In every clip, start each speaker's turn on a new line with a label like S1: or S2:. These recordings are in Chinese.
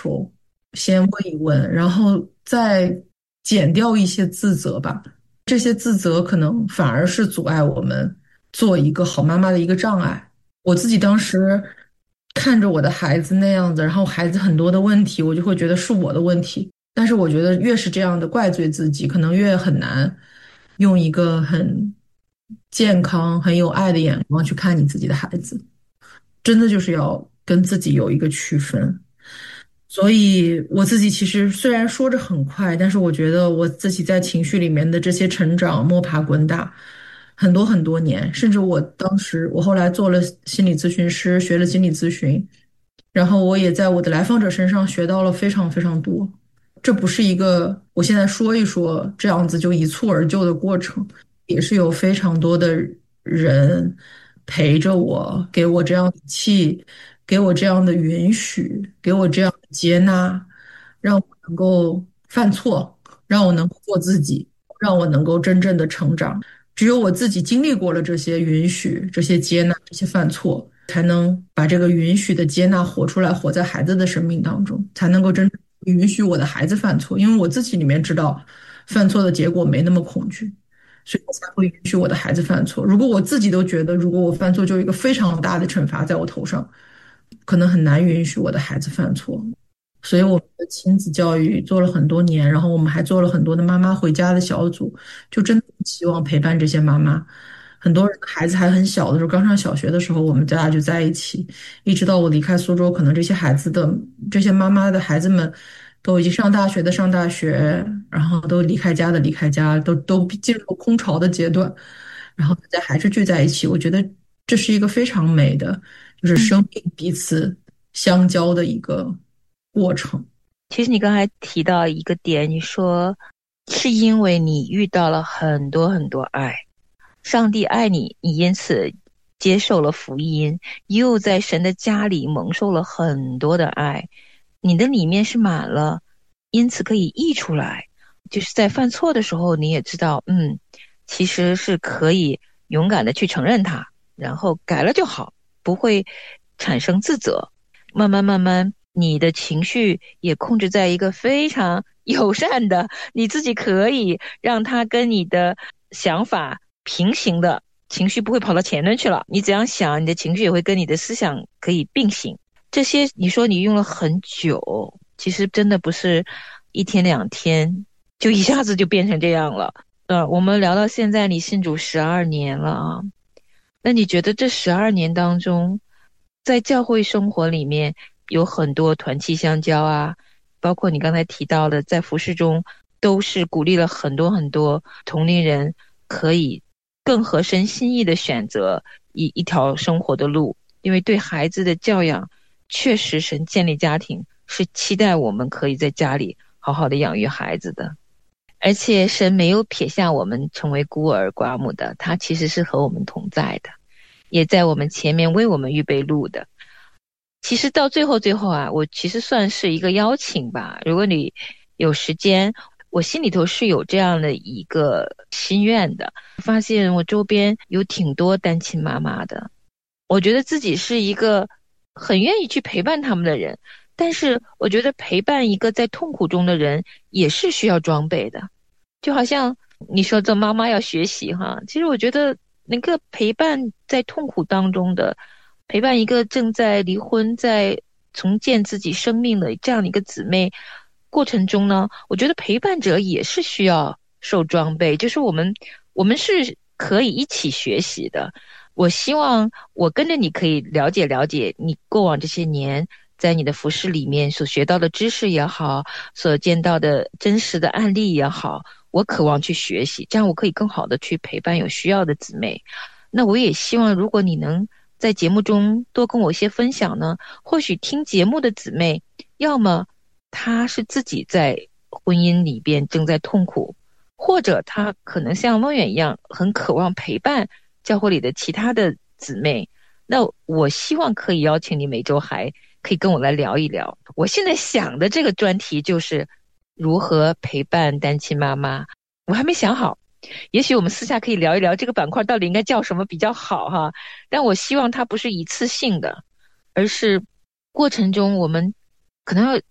S1: 候，先问一问，然后再减掉一些自责吧。这些自责可能反而是阻碍我们做一个好妈妈的一个障碍。我自己当时看着我的孩子那样子，然后孩子很多的问题，我就会觉得是我的问题。但是我觉得越是这样的怪罪自己，可能越很难用一个很健康、很有爱的眼光去看你自己的孩子。真的就是要跟自己有一个区分。所以我自己其实虽然说着很快，但是我觉得我自己在情绪里面的这些成长，摸爬滚打，很多很多年，甚至我后来做了心理咨询师，学了心理咨询，然后我也在我的来访者身上学到了非常非常多。这不是一个我现在说一说这样子就一蹴而就的过程，也是有非常多的人陪着我，给我这样的气，给我这样的允许，给我这样的接纳，让我能够犯错，让我能够做自己，让我能够真正的成长。只有我自己经历过了这些允许、这些接纳、这些犯错，才能把这个允许的接纳活出来，活在孩子的生命当中，才能够真正允许我的孩子犯错。因为我自己里面知道，犯错的结果没那么恐惧，所以我才会允许我的孩子犯错。如果我自己都觉得，如果我犯错就有一个非常大的惩罚在我头上，可能很难允许我的孩子犯错。所以我们的亲子教育做了很多年，然后我们还做了很多的妈妈回家的小组，就真的希望陪伴这些妈妈。很多人的孩子还很小的时候，刚上小学的时候，我们俩就在一起，一直到我离开苏州，可能这些妈妈的孩子们都已经上大学的上大学，然后都离开家的离开家，都进入空巢的阶段，然后大家还是聚在一起。我觉得这是一个非常美的，就是
S2: 嗯，
S1: 生命彼此相交的一个过程。
S2: 其实你刚才提到一个点，你说是因为你遇到了很多很多爱，上帝爱你，你因此接受了福音，又在神的家里蒙受了很多的爱，你的里面是满了，因此可以溢出来。就是在犯错的时候，你也知道，其实是可以勇敢的去承认它，然后改了就好，不会产生自责。慢慢慢慢，你的情绪也控制在一个非常友善的，你自己可以让它跟你的想法平行的，情绪不会跑到前端去了。你怎样想，你的情绪也会跟你的思想可以并行。这些你说你用了很久，其实真的不是一天两天就一下子就变成这样了。我们聊到现在，你信主12年了啊，那你觉得这12年当中，在教会生活里面有很多团契相交啊，包括你刚才提到的，在服事中都是鼓励了很多很多同龄人可以更合神心意的选择一条生活的路，因为对孩子的教养，确实神建立家庭是期待我们可以在家里好好的养育孩子的。而且神没有撇下我们成为孤儿寡母的，他其实是和我们同在的，也在我们前面为我们预备路的。其实到最后啊，我其实算是一个邀请吧。如果你有时间，我心里头是有这样的一个心愿的。发现我周边有挺多单亲妈妈的，我觉得自己是一个很愿意去陪伴他们的人。但是我觉得陪伴一个在痛苦中的人也是需要装备的。就好像你说做妈妈要学习哈，其实我觉得那个陪伴在痛苦当中的，陪伴一个正在离婚、在重建自己生命的这样的一个姊妹过程中呢，我觉得陪伴者也是需要受装备，就是我们是可以一起学习的。我希望我跟着你可以了解了解你过往这些年在你的服饰里面所学到的知识也好，所见到的真实的案例也好，我渴望去学习，这样我可以更好的去陪伴有需要的姊妹。那我也希望，如果你能在节目中多跟我一些分享呢，或许听节目的姊妹，要么她是自己在婚姻里边正在痛苦，或者她可能像梦远一样，很渴望陪伴教会里的其他的姊妹。那我希望可以邀请你每周还可以跟我来聊一聊。我现在想的这个专题就是如何陪伴单亲妈妈，我还没想好。也许我们私下可以聊一聊这个板块到底应该叫什么比较好哈。但我希望它不是一次性的，而是过程中我们可能要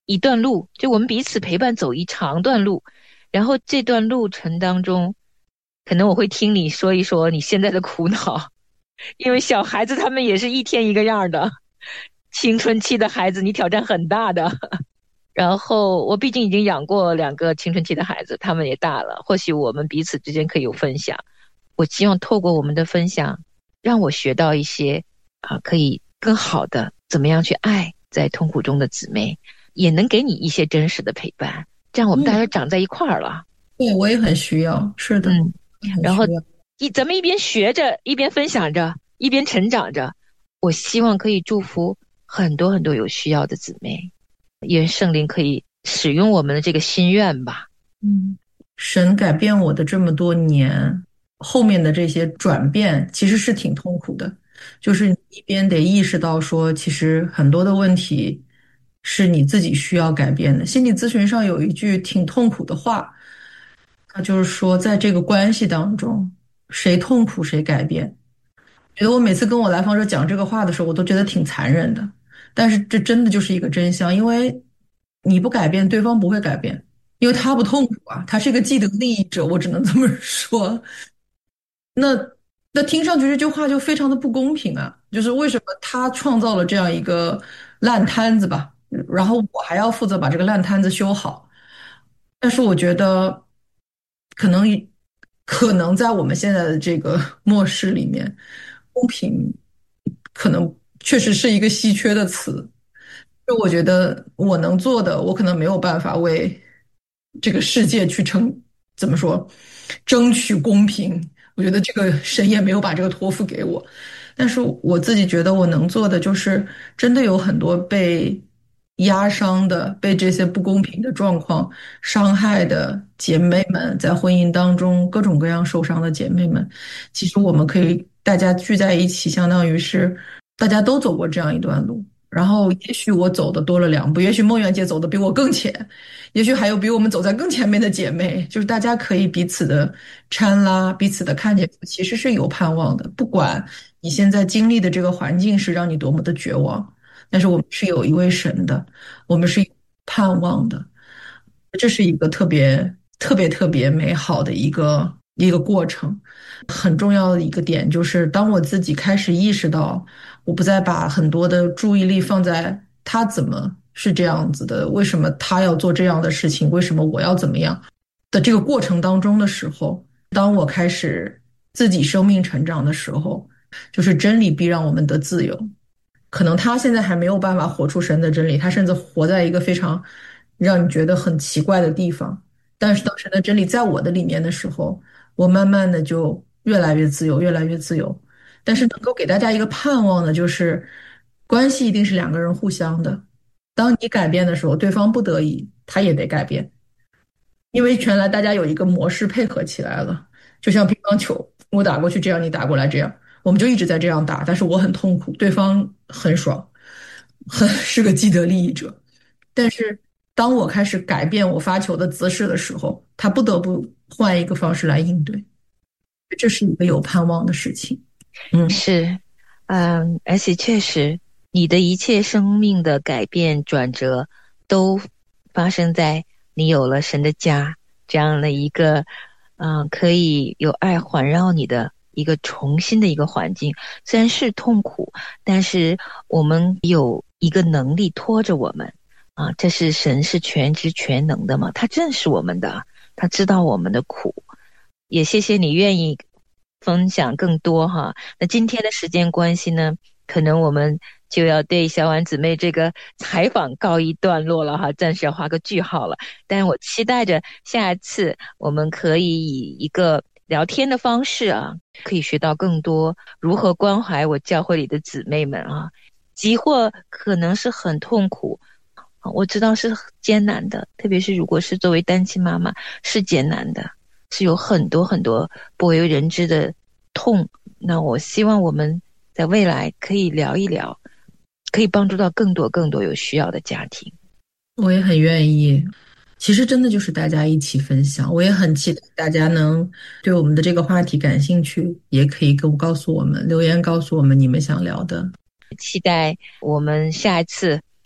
S2: 一段路，就我们彼此陪伴走一长段路，然后这段路程当中，可能我会听你说一说你现在的苦恼，因为小孩子他们也是一天一个样儿的，青春期的孩子你挑战很大的。然后我毕竟已经养过2个青春期的孩子，他们也大了，或许我们彼此之间可以有分享。我希望透过我们的分享，让我学到一些可以更好的怎么样去爱在痛苦中的姊妹，也能给你一些真实的陪伴，这样我们大家
S1: 嗯，
S2: 长在一块儿了。
S1: 对，我也很需要，是的，
S2: 嗯，然后
S1: 很需要。
S2: 咱们一边学着，一边分享着，一边成长着。我希望可以祝福很多很多有需要的姊妹，愿圣灵可以使用我们的这个心愿吧。
S1: 嗯，神改变我的这么多年，后面的这些转变其实是挺痛苦的。就是你一边得意识到说，其实很多的问题是你自己需要改变的。心理咨询上有一句挺痛苦的话，他就是说，在这个关系当中，谁痛苦谁改变。觉得我每次跟我来访者讲这个话的时候，我都觉得挺残忍的。但是这真的就是一个真相，因为你不改变，对方不会改变，因为他不痛苦啊，他是一个既得利益者，我只能这么说。那那听上去这句话就非常的不公平啊，就是为什么他创造了这样一个烂摊子吧，然后我还要负责把这个烂摊子修好。但是我觉得，可能可能在我们现在的这个末世里面，公平可能确实是一个稀缺的词。就我觉得我能做的，我可能没有办法为这个世界去怎么说，争取公平。我觉得这个神也没有把这个托付给我，但是我自己觉得我能做的就是，真的有很多被压伤的、被这些不公平的状况伤害的姐妹们，在婚姻当中各种各样受伤的姐妹们，其实我们可以大家聚在一起，相当于是大家都走过这样一段路。然后，也许我走的多了2步，也许梦圆姐走的比我更前，也许还有比我们走在更前面的姐妹，就是大家可以彼此的搀拉，彼此的看见，其实是有盼望的。不管你现在经历的这个环境是让你多么的绝望，但是我们是有一位神的，我们是有盼望的。这是一个特别特别特别美好的一个过程。很重要的一个点就是，当我自己开始意识到，我不再把很多的注意力放在他怎么是这样子的，为什么他要做这样的事情，为什么我要怎么样的这个过程当中的时候，当我开始自己生命成长的时候，就是真理必让我们得自由。可能他现在还没有办法活出神的真理，他甚至活在一个非常让你觉得很奇怪的地方。但是当神的真理在我的里面的时候，我慢慢的就越来越自由，越来越自由。但是能够给大家一个盼望的，就是关系一定是2个人互相的。当你改变的时候，对方不得已，他也得改变。因为原来大家有一个模式配合起来了，就像乒乓球，我打过去这样，你打过来这样，我们就一直在这样打，但是我很痛苦，对方很爽，是个既得利益者。但是当我开始改变我发球的姿势的时候，他不得不换一个方式来应对，这是一个有盼望的事情。嗯。
S2: 是，而且确实，你的一切生命的改变转折，都发生在你有了神的家这样的一个，可以有爱环绕你的一个重新的一个环境。虽然是痛苦，但是我们有一个能力拖着我们，这是神是全知全能的嘛，他正是我们的，他知道我们的苦。也谢谢你愿意分享更多哈。那今天的时间关系呢，可能我们就要对小婉姊妹这个采访告一段落了哈，暂时要画个句号了。但我期待着下一次我们可以以一个聊天的方式可以学到更多如何关怀我教会里的姊妹们即或可能是很痛苦，我知道是艰难的，特别是如果是作为单亲妈妈是艰难的。是有很多很多不为人知的痛，那我希望我们在未来可以聊一聊，可以帮助到更多更多有需要的家庭。
S1: 我也很愿意。其实真的就是大家一起分享，我也很期待大家能对我们的这个话题感兴趣，也可以告诉我们，留言告诉我们你们想聊的。
S2: 期待我们下一次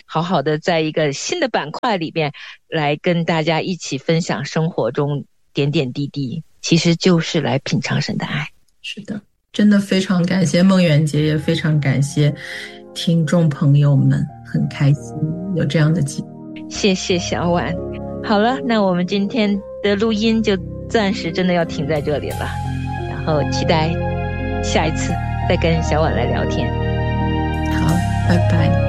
S2: 好好的在一个新的板块里边来跟大家一起分享生活中点点滴滴，其实就是来品尝神的爱。
S1: 是的，真的非常感谢梦圆姐，也非常感谢听众朋友们，很开心有这样的机会。
S2: 谢谢小婉。好了，那我们今天的录音就暂时真的要停在这里了，然后期待下一次再跟小婉来聊天。
S1: 好，拜拜。